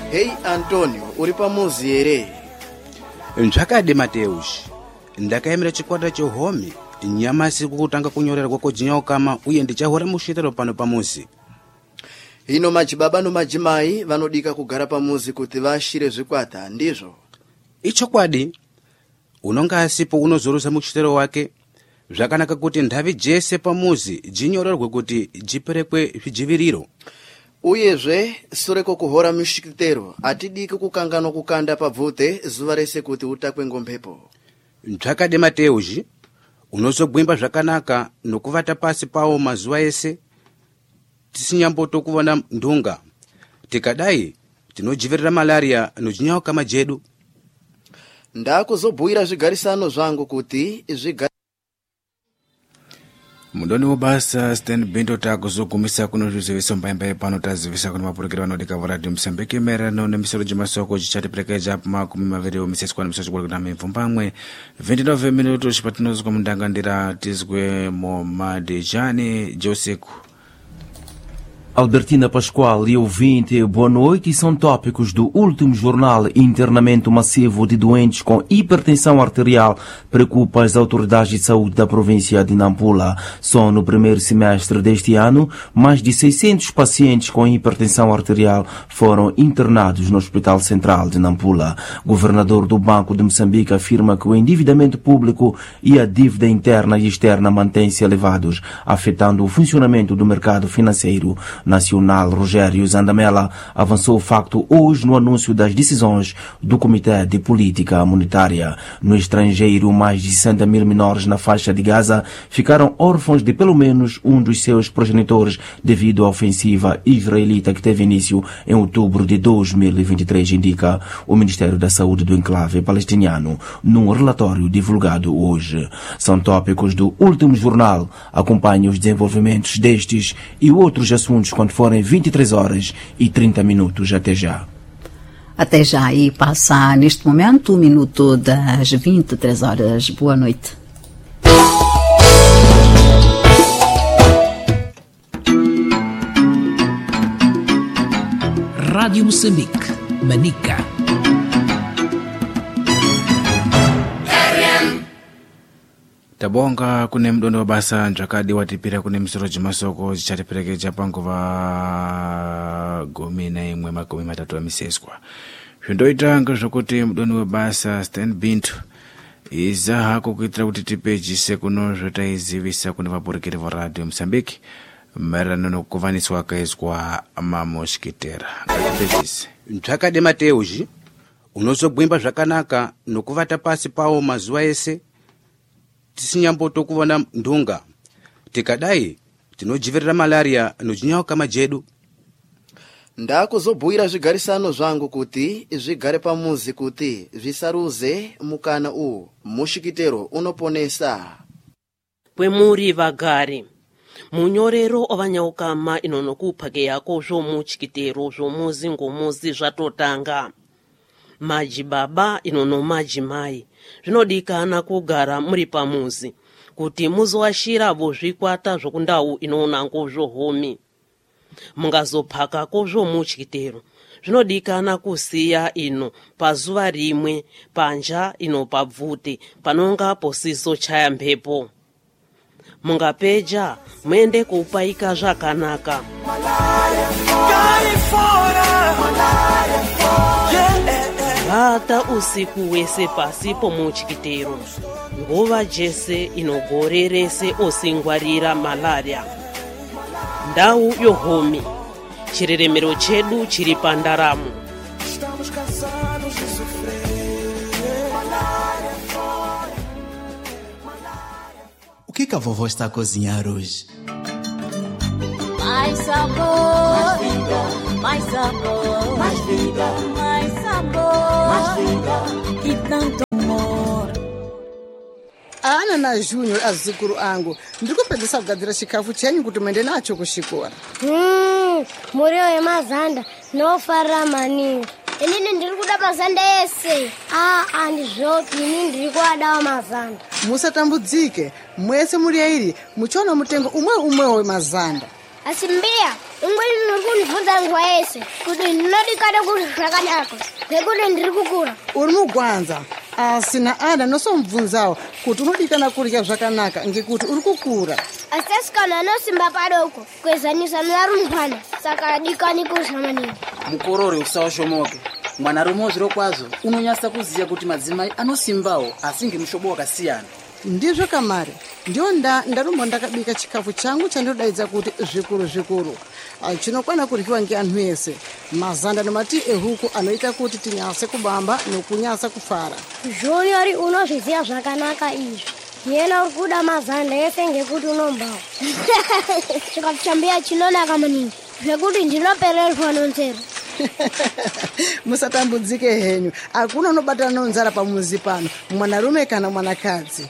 Hey Antonio, uri pamuzi ere? Nzvakadi Mateus, ndakaemera chikwata chehomi nyamasi kukutanga kunyorerwa kodzinyakama uye ndichahora mushitiro pano pamuzi. Hino madzibaba nomadzimai vanodika kugara pamuzi kuti vashire zvikwata, ndizvo? Ichokwadi, unonga asipo unozorusa mushitiro wake. Zvakanaka kuti ndavi jese pamuzi dzinyorerwe kuti dziperekwe zvidziviriro. Uyezve sure kokuhora mushitiro atidiki kukanganwa kukanda pabvute zuva rese kuti utakwe ngombepo. Nzvakadi Mateus, unozogwimba zvakanaka nokuvata pasi pawo mazuva ese tisinyamboto kuona ndunga. Tikadai tinodzivirira malaria nodzinyakama jedu. Ndakuzobhuira zvigarisano zvangu kuti Mudoni wobasa Stan Binto takuzogumisa kunozvizivisa mbaimbaya pano tazivisa kuna mapurukira vanodika varadio Msambiki maererano nemisoro jemasoko chichatiperekedza pamakumi maviri omiseswa nemisoro chibolekana mimvumbamwe 29 minutos patinozwa mundangandira tizwe Momadejani Joseku. Albertina Pascoal e ouvinte, boa noite, e são tópicos do último jornal. Internamento massivo de doentes com hipertensão arterial preocupa as autoridades de saúde da província de Nampula. Só no primeiro semestre deste ano, mais de 600 pacientes com hipertensão arterial foram internados no Hospital Central de Nampula. Governador do Banco de Moçambique afirma que o endividamento público e a dívida interna e externa mantêm-se elevados, afetando o funcionamento do mercado financeiro nacional. Rogério Zandamela avançou o facto hoje no anúncio das decisões do Comitê de Política Monetária. No estrangeiro, mais de 60 mil menores na faixa de Gaza ficaram órfãos de pelo menos um dos seus progenitores devido à ofensiva israelita que teve início em outubro de 2023, indica o Ministério da Saúde do enclave palestiniano num relatório divulgado hoje. São tópicos do último jornal. Acompanhe os desenvolvimentos destes e outros assuntos quando forem 23 horas e 30 minutos. Até já. Até já, e passa neste momento 1 minuto das 23 horas. Boa noite. Rádio Moçambique, Manica. Tabonga kune mdondo wa basa njakadi watipira kune misoro jimasoko zichatiperekedza panguva 11 miseswa. Zvindoita ngezvokuti mdondo wa basa Stan Binto iza hako kuitira kuti tipejise kuno zvotaizivisa kune vapurukiri va radio Msambiki maererano nokuvaniswa akaizwa mamoshikitera. Ngapejise. Nzvakadi Mateus, unozogwimba zvakanaka nokuvata pasi pawo mazuva ese tisinyamboto kuona ndunga. Tikadai tinodzivirira malaria nodzinyakama jedu. Ndakuzobhuira zvigarisano zvangu kuti zvigare pamuzi kuti zvisaruze mukana uwu mushikitero unoponesa. Pwemuri vagari munyorero ovanyakama inonokuphakeyako zvomuchikitero zvomuzi ngomuzi zvatotanga. Majibaba inono majimai zvinodikana kugara muri pamuzi kuti muzoashira vozvikwata zvokundau inoonango zvohomi. Mungazophakako zvomuchikitero zvinodikana kusiya ino pazuva rimwe panja ino pabvute panonga posiso chaya mhepo. Mungapeja muende kupaika zvakanaka. Vata usiku wese pasi pomuchikitero nguva jese inogorerese osingwarira malaria. Ndau yohomi chireremero chedu chiri pandaramo. O que a vovó está a cozinhar hoje? Mais sabor, mais vida, mais sabor, mais vida, mais sabor, mais vida e tanto amor. Ana na Junior azukuru angu ndikupedzesa kugadzira chikafu chenyu kuti muende nacho kuchikora. Muriwo yemazanda nofarira maningi. Inini ndiri kuda mazanda ese. Andizvopi, inini ndiri kuadawo mazanda. Musatambudzike, mwese muri airi muchiona mutengo umwe wemazanda. Asi mbiya Umweni nokunifunza ngwese kuti ndinodikana kuti zvakanaka ngekuti ndiri kukura. Uri mugwanza asina ana nosomubvunzawo kuti unodikana kurya zvakanaka ngekuti uri kukura. Asikana anosimba padoko kwezanisa nearumbwana saka adikani kurya maningi. Mukorori usawashomoke. Mwanarume zviro kwazvo unonyasa kuziya kuti madzimai anosimbawo asi ngemushobo wakasiyana. Ndizvo Kamari, ndiyo ndarumba ndakabika chikafu changu chandodaidza kuti zvikuru chinokwana kuryiwa ngeanhu ese. Mazanda nemati ehuku anoita kuti tinyase kubamba nokunyasa kufara. Junior unozviziya zvakanaka izvi. Yena uri kuda mazanda ese ngekuti unombawo. Chikafu chambiya chinonaka maningi zvekuti ndinopererwa nonzero. Musatambudzike henyu, hakuna unobatana nonzara pamuzi pano, mwanarume kana mwanakadzi.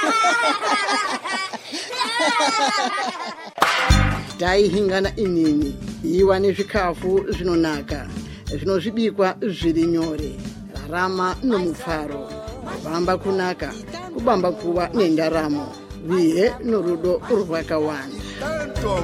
Taihingana inini, iwa nezvikafu zvinonaka, zvinozvibikwa zviri nyore, rarama nomufaro, kubamba kunaka, kubamba kuva nendaramo, vihe norudo rwakawanda.